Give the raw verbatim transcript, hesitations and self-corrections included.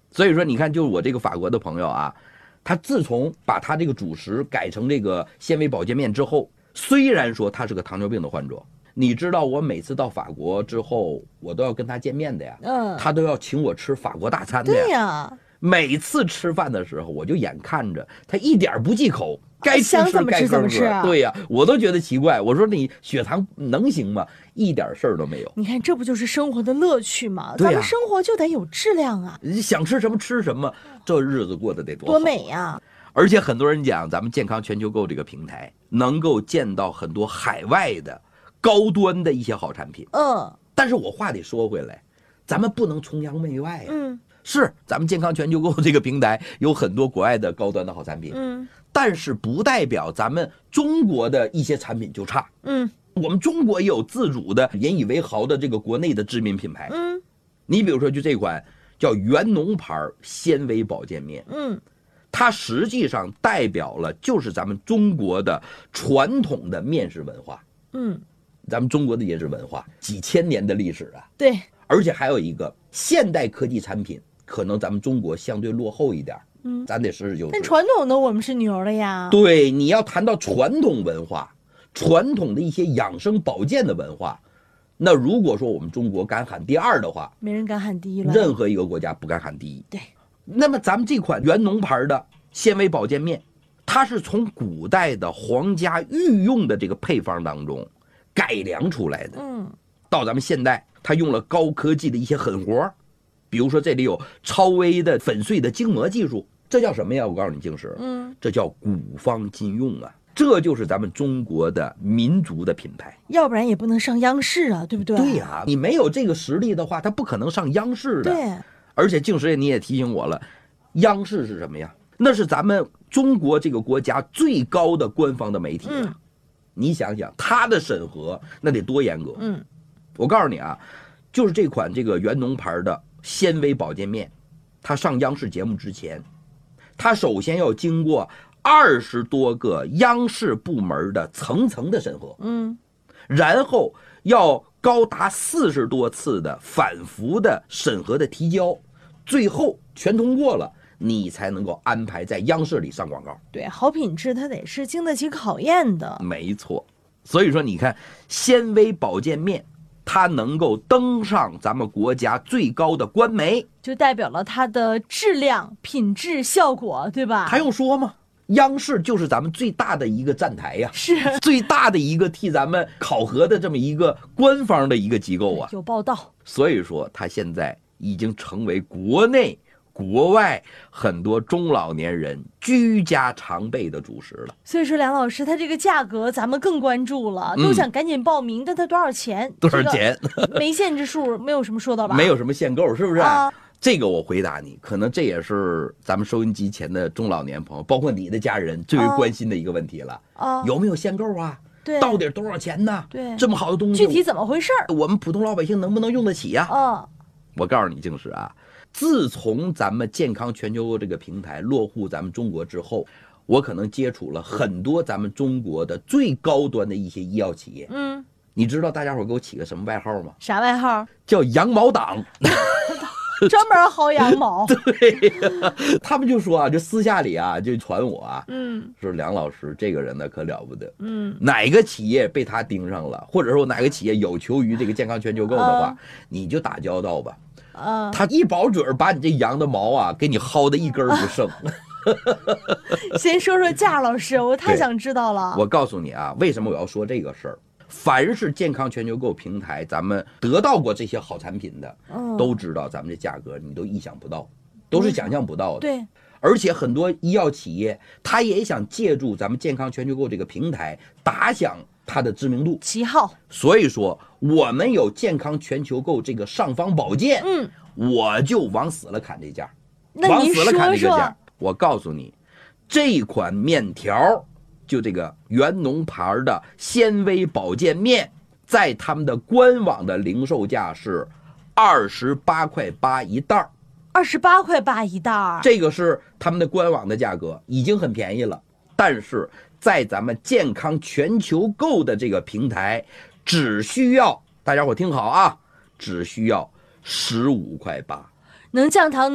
所以说你看，就是我这个法国的朋友啊，他自从把他这个主食改成这个纤维保健面之后，虽然说他是个糖尿病的患者，你知道我每次到法国之后，我都要跟他见面的呀， 嗯， 他都要请我吃法国大餐的呀。 对呀， 每次吃饭的时候，我就眼看着他一点不忌口，该吃吃想怎么该喝吃怎么吃啊。 对呀，我都觉得奇怪。我说你血糖能行吗？一点事儿都没有。 你看，这不就是生活的乐趣吗？ 对呀咱们生活就得有质量啊， 你想吃什么吃什么，这日子过得得多好多美呀！ 而且很多人讲，咱们健康全球购这个平台能够见到很多海外的高端的一些好产品。 嗯但是我话得说回来，咱们不能崇洋媚外呀。 嗯是，咱们健康全球购这个平台有很多国外的高端的好产品， 嗯但是不代表咱们中国的一些产品就差。 嗯我们中国也有自主的引以为豪的这个国内的知名品牌。 嗯你比如说，就这款叫元农牌纤维保健面， 嗯， 它实际上代表了就是咱们中国的传统的面食文化。 嗯， 咱们中国的也是文化，几千年的历史啊。 对， 而且还有一个现代科技产品，可能咱们中国相对落后一点， 嗯， 咱得实事求是。 但传统的我们是牛的呀。 对，你要谈到传统文化，传统的一些养生保健的文化，那如果说我们中国敢喊第二的话， 没人敢喊第一了。 任何一个国家不敢喊第一。 对， 那么咱们这款元农牌的纤维保健面，它是从古代的皇家御用的这个配方当中改良出来的。 嗯， 到咱们现代，它用了高科技的一些狠活，比如说这里有超微的粉碎的筋膜技术，这叫什么呀？我告诉你，静石， 嗯， 这叫古方今用啊，这就是咱们中国的民族的品牌。 要不然也不能上央视啊，对不对？ 对呀、你没有这个实力的话，它不可能上央视的。 对， 而且静石你也提醒我了，央视是什么呀？那是咱们中国这个国家最高的官方的媒体啊。 嗯你想想，它的审核那得多严格。 嗯， 我告诉你啊，就是这款这个元农牌的纤维保健面，它上央视节目之前，它首先要经过二十多个央视部门的层层的审核， 嗯， 然后要高达四十多次的反复的审核的提交，最后全通过了，你才能够安排在央视里上广告。 对，好品质它得是经得起考验的。 没错，所以说你看纤维保健面，它能够登上咱们国家最高的官媒， 就代表了它的质量、品质、效果，对吧？ 还用说吗？央视就是咱们最大的一个站台呀、 是最大的一个替咱们考核的这么一个官方的一个机构啊。 有报道。 所以说，它现在已经成为国内、国外很多中老年人居家常备的主食了。 所以说，梁老师，它这个价格咱们更关注了， 嗯都想赶紧报名。但它多少钱？ 多少钱？ 这个没限制数，没有什么说到吧？ 没有什么限购，是不是？ 啊这个我回答你，可能这也是咱们收音机前的中老年朋友，包括你的家人最为关心的一个问题了。 啊， 有没有限购啊？ 对， 到底多少钱呢？ 对这么好的东西， 具体怎么回事儿？ 我们普通老百姓能不能用得起呀、 啊， 我告诉你，静石啊，自从咱们健康全球购这个平台落户咱们中国之后，我可能接触了很多咱们中国的最高端的一些医药企业。 嗯， 你知道大家伙给我起个什么外号吗？ 啥外号？ 叫羊毛党。 专门薅羊毛。 对呀，他们就说啊，就私下里啊，就传我啊， 嗯说梁老师这个人呢可了不得， 嗯， 哪个企业被他盯上了，或者说哪个企业有求于这个健康全球购的话， 啊你就打交道吧。 啊， 他一保准儿把你这羊的毛啊，给你薅的一根儿不剩。 先说说价，老师，我太对想知道了。 我告诉你啊，为什么我要说这个事儿？凡是健康全球购平台，咱们得到过这些好产品的， 嗯都知道咱们这价格你都意想不到，都是想象不到的。 对， 而且很多医药企业，他也想借助咱们健康全球购这个平台，打响它的知名度。 旗号。 所以说，我们有健康全球购这个尚方宝剑， 嗯， 我就往死了砍这价， 那您往死了砍说说这个价。我告诉你，这款面条，就这个元农牌的纤维保健面，在他们的官网的零售价是二十八块八一袋儿。 二十八块八一袋儿。 这个是他们的官网的价格，已经很便宜了。但是在咱们健康全球购的这个平台，只需要大家伙听好啊，只需要十五块八。 能降糖。